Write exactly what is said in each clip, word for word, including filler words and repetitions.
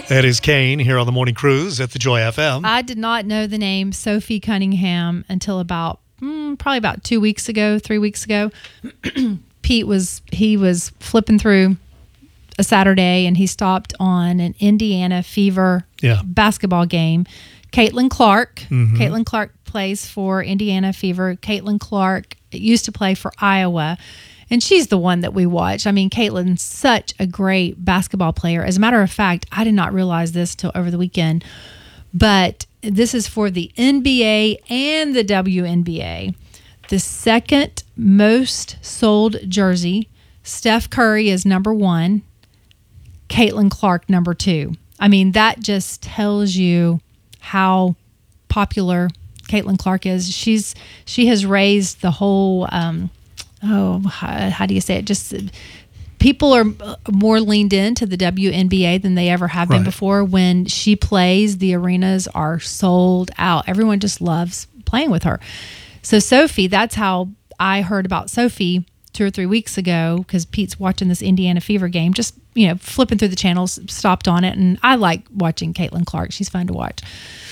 That is Kane here on the Morning Cruise at the Joy F M. I did not know the name Sophie Cunningham until about mm, probably about two weeks ago, three weeks ago. Pete was he was flipping through a Saturday and he stopped on an Indiana Fever yeah. basketball game. Caitlin Clark, mm-hmm. Caitlin Clark plays for Indiana Fever. Caitlin Clark used to play for Iowa. And she's the one that we watch. I mean, Caitlin's such a great basketball player. As a matter of fact, I did not realize this till over the weekend, but this is for the N B A and the W N B A. The second most sold jersey, Steph Curry is number one, Caitlin Clark number two. I mean, that just tells you how popular Caitlin Clark is. She's she has raised the whole um, oh how, how do you say it? Just people are more leaned into the W N B A than they ever have been right. before. When she plays, the arenas are sold out. Everyone just loves playing with her. So Sophie, that's how I heard about Sophie two or three weeks ago, because Pete's watching this Indiana Fever game, just, you know, flipping through the channels, stopped on it. And I like watching Caitlin Clark. She's fun to watch.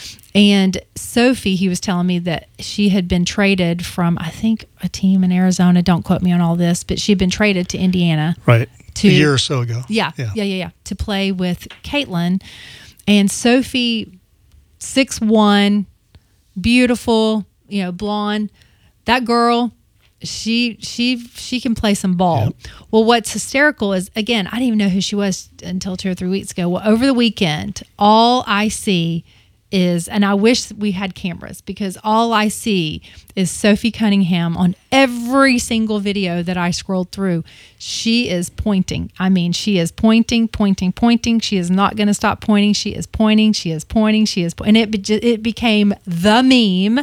And Sophie, he was telling me that she had been traded from, I think, a team in Arizona. Don't quote me on all this, but she'd been traded to Indiana. Right. To, a year or so ago. Yeah, yeah, yeah, yeah, yeah. To play with Caitlin. And Sophie, six one, beautiful, you know, blonde. That girl, she she she can play some ball. Yep. Well, what's hysterical is, again, I didn't even know who she was until two or three weeks ago. Well, over the weekend, all I see is, and I wish we had cameras, because all I see is Sophie Cunningham on every single video that I scrolled through. She is pointing. I mean, she is pointing, pointing, pointing. She is not going to stop pointing. She is pointing. She is pointing. She is, po- and it be- it became the meme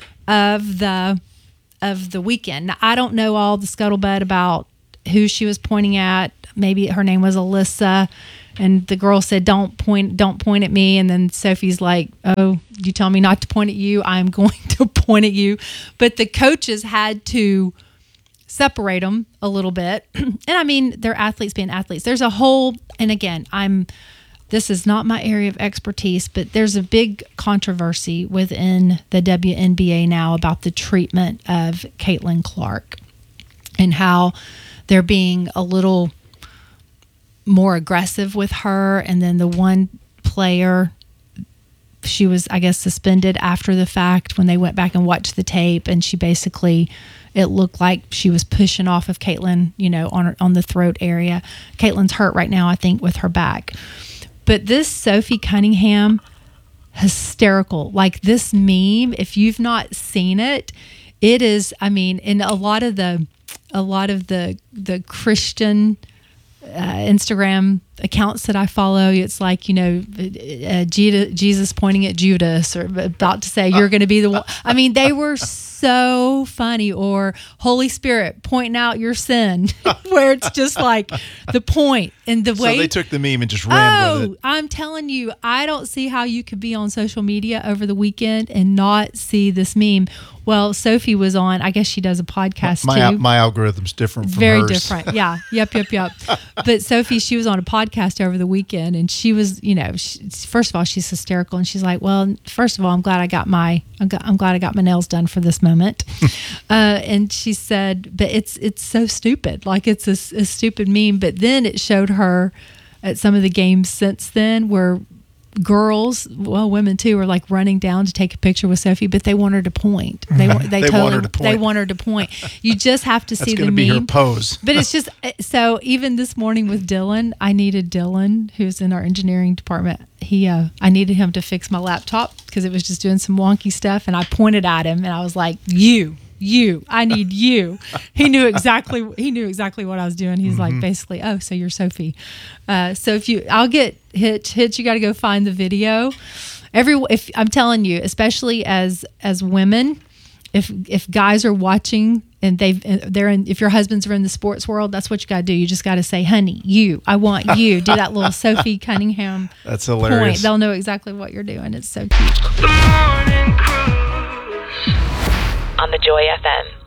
of the of the weekend. Now, I don't know all the scuttlebutt about who she was pointing at. Maybe her name was Alyssa. And the girl said, don't point, don't point at me. And then Sophie's like, oh, you tell me not to point at you, I'm going to point at you. But the coaches had to separate them a little bit. And I mean, they're athletes being athletes. There's a whole, and again, I'm, this is not my area of expertise, but there's a big controversy within the W N B A now about the treatment of Caitlin Clark and how they're being a little more aggressive with her. And then the one player, she was, I guess, suspended after the fact when they went back and watched the tape, and she basically, it looked like she was pushing off of Caitlin, you know, on her, on the throat area. Caitlin's hurt right now, I think, with her back. But this Sophie Cunningham, hysterical. Like this meme, if you've not seen it, it is, I mean, in a lot of the a lot of the the Christian Uh, Instagram accounts that I follow, it's like, you know, uh, Jesus pointing at Judas, or about to say you're going to be the one. I mean, they were so funny. Or Holy Spirit pointing out your sin, where it's just like the point and the way. So they took the meme and just ran oh, with it. I'm telling you, I don't see how you could be on social media over the weekend and not see this meme. Well, Sophie was on, I guess she does a podcast my, too. My algorithm's different from Very hers. different. Yeah. Yep, yep, yep. But Sophie, she was on a podcast over the weekend, and she was, you know, she, first of all, she's hysterical, and she's like, well, first of all, I'm glad I got my, I'm, got, I'm glad I got my nails done for this moment. uh, and she said, but it's, it's so stupid. Like it's a, a stupid meme. But then it showed her at some of the games since then where girls, well, women too, are like running down to take a picture with Sophie, but they want her to point. They want, they, They totally, want her to point. They want her to point. You just have to That's see the gonna meme. be her pose. But it's just, so even this morning with Dylan, I needed Dylan, who's in our engineering department. He, uh, I needed him to fix my laptop because it was just doing some wonky stuff, and I pointed at him and I was like, "You, you, I need you." He knew exactly. He knew exactly what I was doing. He's mm-hmm. like, basically, "Oh, so you're Sophie." Uh, so if you, I'll get Hitch. Hitch, you got to go find the video. Every, if I'm telling you, especially as as women, if if guys are watching and they've they're in, if your husbands are in the sports world, that's what you got to do. You just got to say, "Honey, you, I want you." Do that little Sophie Cunningham. That's hilarious. Point. They'll know exactly what you're doing. It's so cute. The Morning Cruise on the Joy F M.